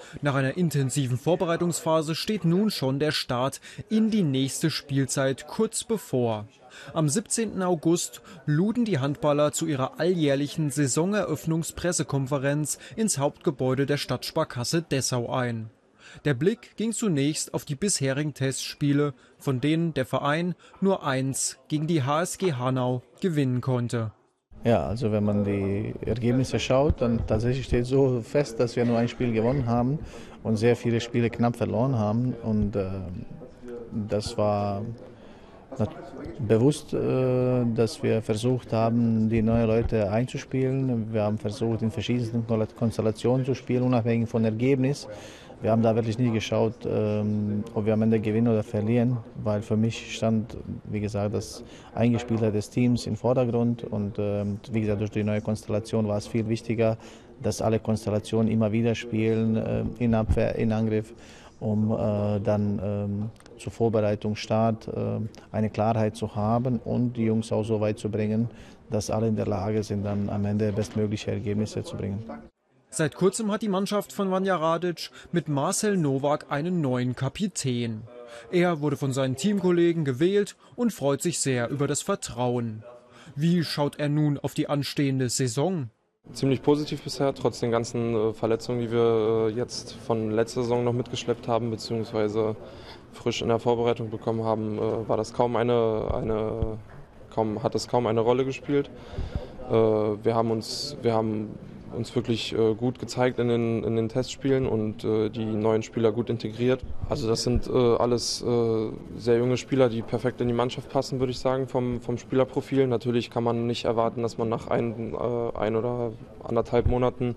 Nach einer intensiven Vorbereitungsphase steht nun schon der Start in die nächste Spielzeit kurz bevor. Am 17. August luden die Handballer zu ihrer alljährlichen Saisoneröffnungspressekonferenz ins Hauptgebäude der Stadtsparkasse Dessau ein. Der Blick ging zunächst auf die bisherigen Testspiele, von denen der Verein nur eins gegen die HSG Hanau gewinnen konnte. Ja, also wenn man die Ergebnisse schaut, dann tatsächlich steht so fest, dass wir nur ein Spiel gewonnen haben und sehr viele Spiele knapp verloren haben. Und das war bewusst, dass wir versucht haben, die neuen Leute einzuspielen. Wir haben versucht, in verschiedensten Konstellationen zu spielen, unabhängig von Ergebnis. Wir haben da wirklich nie geschaut, ob wir am Ende gewinnen oder verlieren, weil für mich stand, wie gesagt, das Eingespieltheit des Teams im Vordergrund und wie gesagt, durch die neue Konstellation war es viel wichtiger, dass alle Konstellationen immer wieder spielen, in Abwehr, in Angriff, um dann zur Vorbereitung, Start eine Klarheit zu haben und die Jungs auch so weit zu bringen, dass alle in der Lage sind, dann am Ende bestmögliche Ergebnisse zu bringen. Seit kurzem hat die Mannschaft von Vanja Radic mit Marcel Nowak einen neuen Kapitän. Er wurde von seinen Teamkollegen gewählt und freut sich sehr über das Vertrauen. Wie schaut er nun auf die anstehende Saison? Ziemlich positiv bisher, trotz den ganzen Verletzungen, die wir jetzt von letzter Saison noch mitgeschleppt haben, beziehungsweise frisch in der Vorbereitung bekommen haben, war das hat es kaum eine Rolle gespielt. Wir haben uns wirklich gut gezeigt in den Testspielen und die neuen Spieler gut integriert. Also das sind alles sehr junge Spieler, die perfekt in die Mannschaft passen, würde ich sagen, vom Spielerprofil. Natürlich kann man nicht erwarten, dass man nach ein oder anderthalb Monaten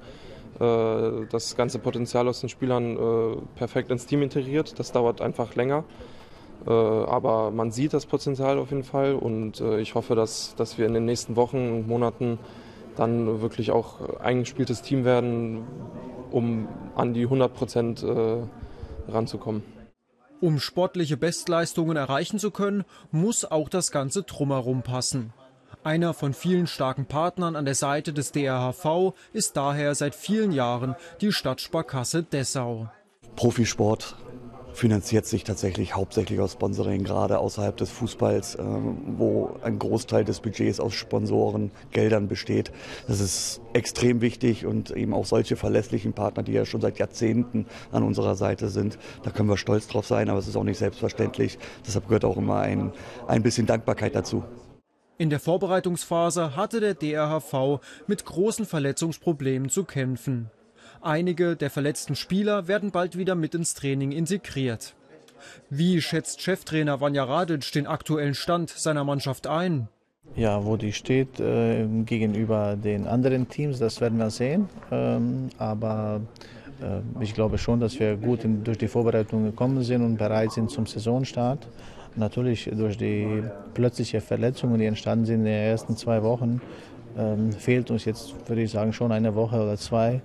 das ganze Potenzial aus den Spielern perfekt ins Team integriert. Das dauert einfach länger. Aber man sieht das Potenzial auf jeden Fall und ich hoffe, dass wir in den nächsten Wochen und Monaten dann wirklich auch eingespieltes Team werden, um an die 100% ranzukommen. Um sportliche Bestleistungen erreichen zu können, muss auch das Ganze drumherum passen. Einer von vielen starken Partnern an der Seite des DRHV ist daher seit vielen Jahren die Stadtsparkasse Dessau. Profisport finanziert sich tatsächlich hauptsächlich aus Sponsoring, gerade außerhalb des Fußballs, wo ein Großteil des Budgets aus Sponsorengeldern besteht. Das ist extrem wichtig und eben auch solche verlässlichen Partner, die ja schon seit Jahrzehnten an unserer Seite sind, da können wir stolz drauf sein, aber es ist auch nicht selbstverständlich. Deshalb gehört auch immer ein bisschen Dankbarkeit dazu. In der Vorbereitungsphase hatte der DRHV mit großen Verletzungsproblemen zu kämpfen. Einige der verletzten Spieler werden bald wieder mit ins Training integriert. Wie schätzt Cheftrainer Vanja Radic den aktuellen Stand seiner Mannschaft ein? Ja, wo die steht gegenüber den anderen Teams, das werden wir sehen. Aber ich glaube schon, dass wir gut durch die Vorbereitung gekommen sind und bereit sind zum Saisonstart. Natürlich durch die plötzliche Verletzungen, die entstanden sind in den ersten 2 Wochen, fehlt uns jetzt, würde ich sagen, schon eine Woche oder 2,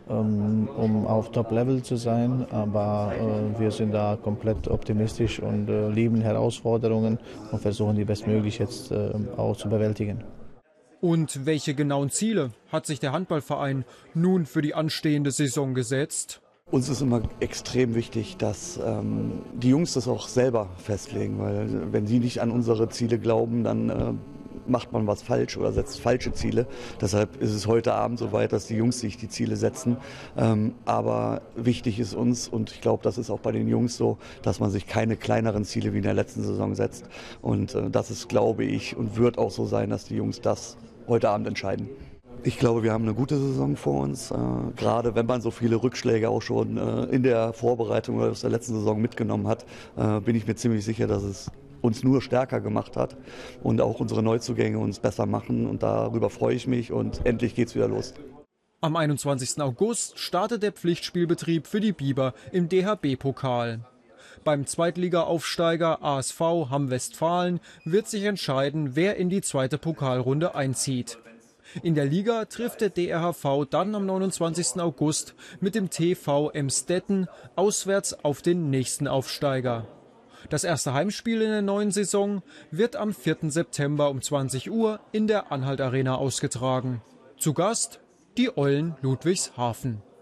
um auf Top-Level zu sein. Aber wir sind da komplett optimistisch und lieben Herausforderungen und versuchen die bestmöglich jetzt auch zu bewältigen. Und welche genauen Ziele hat sich der Handballverein nun für die anstehende Saison gesetzt? Uns ist immer extrem wichtig, dass die Jungs das auch selber festlegen, weil wenn sie nicht an unsere Ziele glauben, dann macht man was falsch oder setzt falsche Ziele. Deshalb ist es heute Abend soweit, dass die Jungs sich die Ziele setzen. Aber wichtig ist uns, und ich glaube, das ist auch bei den Jungs so, dass man sich keine kleineren Ziele wie in der letzten Saison setzt. Und das ist, glaube ich, und wird auch so sein, dass die Jungs das heute Abend entscheiden. Ich glaube, wir haben eine gute Saison vor uns, gerade wenn man so viele Rückschläge auch schon in der Vorbereitung oder aus der letzten Saison mitgenommen hat, bin ich mir ziemlich sicher, dass es uns nur stärker gemacht hat und auch unsere Neuzugänge uns besser machen und darüber freue ich mich und endlich geht's wieder los. Am 21. August startet der Pflichtspielbetrieb für die Biber im DHB-Pokal. Beim Zweitliga-Aufsteiger ASV Hamm-Westfalen wird sich entscheiden, wer in die zweite Pokalrunde einzieht. In der Liga trifft der DRHV dann am 29. August mit dem TV Emstetten auswärts auf den nächsten Aufsteiger. Das erste Heimspiel in der neuen Saison wird am 4. September um 20 Uhr in der Anhalt Arena ausgetragen. Zu Gast die Eulen Ludwigshafen.